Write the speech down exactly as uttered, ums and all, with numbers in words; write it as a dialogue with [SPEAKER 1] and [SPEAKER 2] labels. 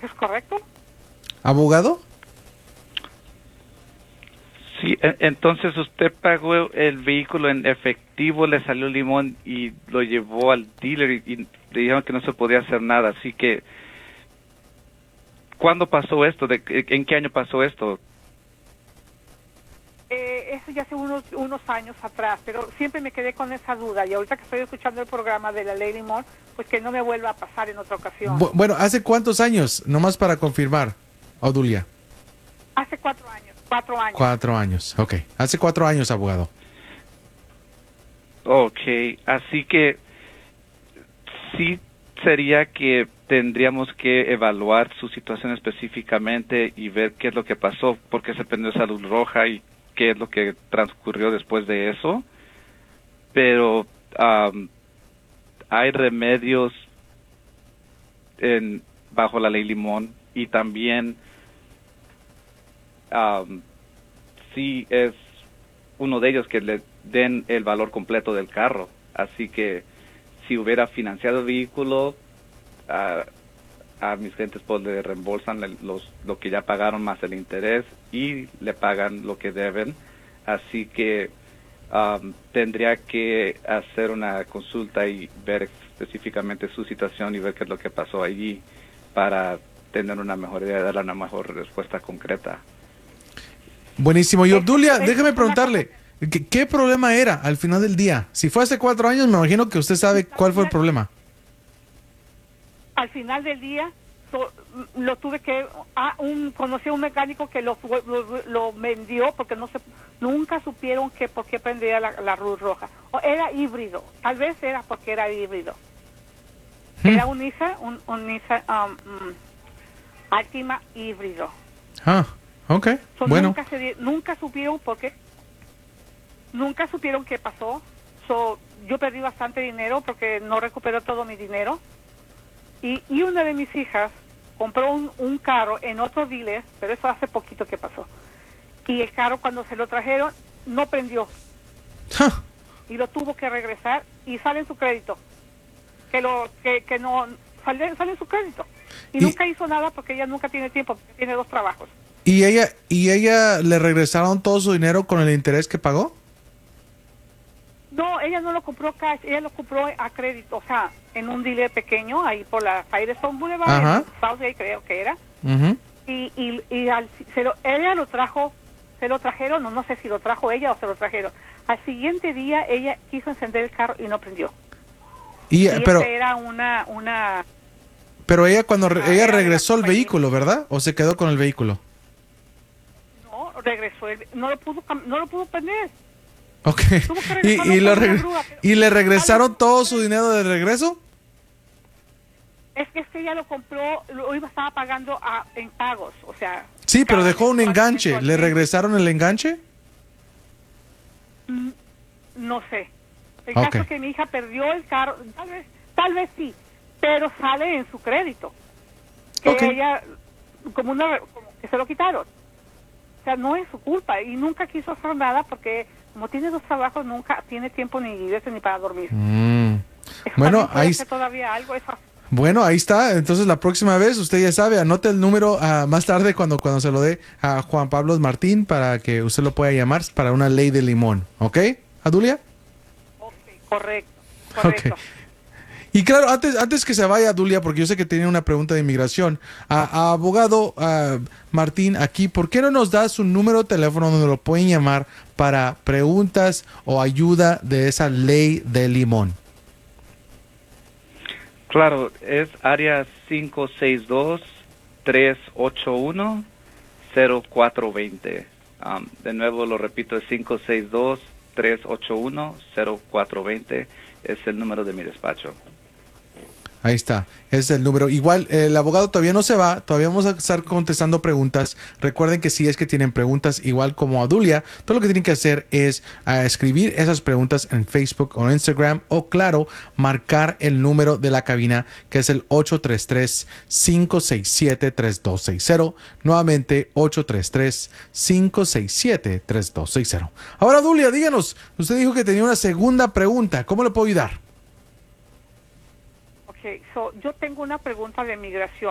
[SPEAKER 1] ¿Es correcto?
[SPEAKER 2] ¿Abogado?
[SPEAKER 3] Sí, e- entonces usted pagó el vehículo en efectivo, le salió limón y lo llevó al dealer y, y le dijeron que no se podía hacer nada. Así que, ¿cuándo pasó esto? ¿De, ¿En qué año pasó esto?
[SPEAKER 1] Eh, eso ya hace unos, unos años atrás, pero siempre me quedé con esa duda y ahorita que estoy escuchando el programa de la ley Limón, pues que no me vuelva a pasar en otra ocasión.
[SPEAKER 2] Bu- bueno, ¿hace cuántos años? Nomás para confirmar, Odulia.
[SPEAKER 1] Hace cuatro años, cuatro años.
[SPEAKER 2] Cuatro años, ok. Hace cuatro años, abogado.
[SPEAKER 3] Ok, así que sí sería que tendríamos que evaluar su situación específicamente y ver qué es lo que pasó, por qué se prendió esa luz roja y qué es lo que transcurrió después de eso. Pero um, hay remedios en, bajo la ley Limón y también um, sí es uno de ellos que le den el valor completo del carro. Así que si hubiera financiado el vehículo, a, a mis clientes pues le reembolsan el- los, lo que ya pagaron más el interés y le pagan lo que deben. Así que um, tendría que hacer una consulta y ver específicamente su situación y ver qué es lo que pasó allí para tener una mejor idea, dar una mejor respuesta concreta.
[SPEAKER 2] Buenísimo. Y Obdulia,
[SPEAKER 1] Es-
[SPEAKER 2] déjeme
[SPEAKER 1] es
[SPEAKER 2] preguntarle, ¿qué, qué problema era al final del día? Si fue hace cuatro años, me imagino que usted sabe cuál fue el problema.
[SPEAKER 1] Al final del día, so- lo tuve que, ah, un, conocí a un mecánico que lo, fue- lo, lo vendió porque no se, nunca supieron que por qué prendía la, la luz roja. O era híbrido, tal vez era porque era híbrido. Era un Nissan, un, un Nissan um, mm, Altima híbrido.
[SPEAKER 2] Ah, ok.
[SPEAKER 1] So,
[SPEAKER 2] Bueno.
[SPEAKER 1] nunca, se di- nunca supieron por qué, nunca supieron qué pasó. So, yo perdí bastante dinero porque no recuperé todo mi dinero. Y, y una de mis hijas compró un, un carro en otro dealer, pero eso hace poquito que pasó. Y el carro cuando se lo trajeron no prendió
[SPEAKER 2] Ja.
[SPEAKER 1] y lo tuvo que regresar y sale en su crédito. Que lo que, que no sale, sale en su crédito. Y,
[SPEAKER 2] Y-
[SPEAKER 1] nunca hizo nada porque ella nunca tiene tiempo, porque tiene dos trabajos.
[SPEAKER 2] ¿Y ella, ¿Y ella le regresaron todo su dinero con el interés que pagó?
[SPEAKER 1] No, ella no lo compró cash, ella lo compró a crédito, o sea, en un dealer pequeño, ahí por la Firestone Boulevard,
[SPEAKER 2] Ajá.
[SPEAKER 1] en Southgate creo que era.
[SPEAKER 2] Ujú.
[SPEAKER 1] Y, y, y al, se lo, ella lo trajo, se lo trajeron, no, no sé si lo trajo ella o se lo trajeron. Al siguiente día ella quiso encender el carro y no prendió.
[SPEAKER 2] Y,
[SPEAKER 1] Y
[SPEAKER 2] pero,
[SPEAKER 1] esa era una, una,
[SPEAKER 2] pero ella cuando re-
[SPEAKER 1] Ah,
[SPEAKER 2] ella
[SPEAKER 1] era de la
[SPEAKER 2] regresó el
[SPEAKER 1] compañía.
[SPEAKER 2] vehículo, ¿verdad? ¿O se quedó con el vehículo?
[SPEAKER 1] no, regresó, el- no lo pudo, cam- no lo pudo prender.
[SPEAKER 2] Ok.
[SPEAKER 1] Tuvo que
[SPEAKER 2] ¿Y,
[SPEAKER 1] regresarlo
[SPEAKER 2] y, lo
[SPEAKER 1] con una
[SPEAKER 2] reg-
[SPEAKER 1] grúa, pero-
[SPEAKER 2] ¿Y le regresaron
[SPEAKER 1] Ah,
[SPEAKER 2] todo su dinero de regreso?
[SPEAKER 1] Es que es que ella lo compró, lo iba, estaba pagando a, en pagos, o sea.
[SPEAKER 2] Sí, pero
[SPEAKER 1] cada
[SPEAKER 2] dejó un
[SPEAKER 1] mensual-
[SPEAKER 2] enganche. ¿Le
[SPEAKER 1] mensualmente.
[SPEAKER 2] regresaron el enganche?
[SPEAKER 1] Mm, No sé. El
[SPEAKER 2] Ok.
[SPEAKER 1] caso es que mi hija perdió el carro, tal vez, tal vez sí, pero sale en su crédito. Que
[SPEAKER 2] Ok.
[SPEAKER 1] ella, como una, como que se lo quitaron. O sea, no es su culpa y nunca quiso hacer nada porque como tiene dos trabajos nunca tiene tiempo ni de ni para dormir.
[SPEAKER 2] Mm.
[SPEAKER 1] Eso
[SPEAKER 2] Bueno,
[SPEAKER 1] también puede
[SPEAKER 2] ahí,
[SPEAKER 1] ser todavía algo eso.
[SPEAKER 2] bueno, ahí está. Entonces la próxima vez, usted ya sabe, anote el número ah, más tarde cuando, cuando se lo dé a Juan Pablo Martín para que usted lo pueda llamar para una ley de limón. ¿Ok, Adulia?
[SPEAKER 1] Ok, correcto, correcto.
[SPEAKER 2] Ok. Y claro, antes, antes que se vaya, Adulia, porque yo sé que tiene una pregunta de inmigración, a, a abogado ah, Martín, aquí, ¿por qué no nos da su número de teléfono donde lo pueden llamar para preguntas o ayuda de esa ley de limón?
[SPEAKER 3] Claro, es área cinco seis dos, tres ocho uno, cero cuatro dos cero. Um, de nuevo lo repito, es cinco seis dos, tres ocho uno, cero cuatro dos cero. Es el número de mi despacho.
[SPEAKER 2] Ahí está, ese es el número. Igual, el abogado todavía no se va, todavía vamos a estar contestando preguntas. Recuerden que si es que tienen preguntas, igual como Adulia, todo lo que tienen que hacer es uh, escribir esas preguntas en Facebook o Instagram o, claro, marcar el número de la cabina, que es el ocho tres tres, cinco seis siete, tres dos seis cero. Nuevamente, ocho tres tres, cinco seis siete, tres dos seis cero. Ahora, Adulia, díganos, usted dijo que tenía una segunda pregunta. ¿Cómo le puedo ayudar?
[SPEAKER 1] Ok, so, yo tengo una pregunta de migración.